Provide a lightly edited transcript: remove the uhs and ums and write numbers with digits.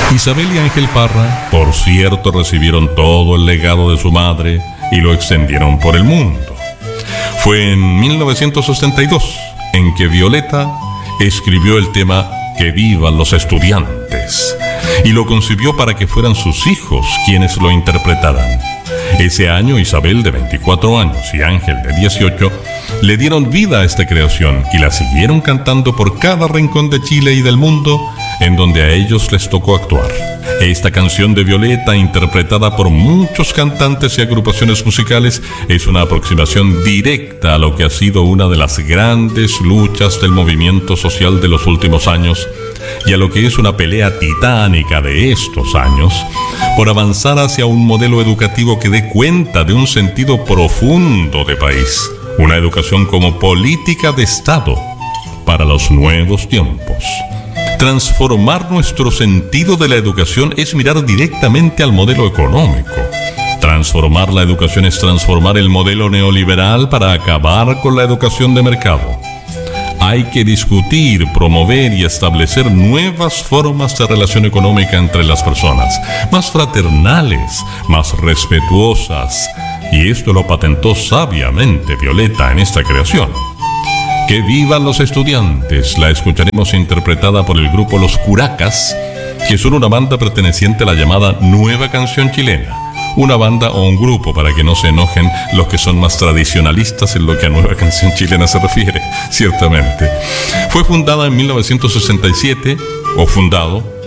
Isabel y Ángel Parra, por cierto, recibieron todo el legado de su madre y lo extendieron por el mundo. Fue en 1962 en que Violeta escribió el tema Que vivan los estudiantes y lo concibió para que fueran sus hijos quienes lo interpretaran. Ese año Isabel, de 24 años, y Ángel, de 18, le dieron vida a esta creación y la siguieron cantando por cada rincón de Chile y del mundo en donde a ellos les tocó actuar. Esta canción de Violeta, interpretada por muchos cantantes y agrupaciones musicales, es una aproximación directa a lo que ha sido una de las grandes luchas del movimiento social de los últimos años y a lo que es una pelea titánica de estos años por avanzar hacia un modelo educativo que dé cuenta de un sentido profundo de país, una educación como política de Estado para los nuevos tiempos. Transformar nuestro sentido de la educación es mirar directamente al modelo económico. Transformar la educación es transformar el modelo neoliberal para acabar con la educación de mercado. Hay que discutir, promover y establecer nuevas formas de relación económica entre las personas, más fraternales, más respetuosas. Y esto lo patentó sabiamente Violeta en esta creación. Que vivan los estudiantes, la escucharemos interpretada por el grupo Los Curacas, que son una banda perteneciente a la llamada Nueva Canción Chilena. Una banda o un grupo, para que no se enojen los que son más tradicionalistas en lo que a Nueva Canción Chilena se refiere, ciertamente. Fue fundada en 1967, o fundado,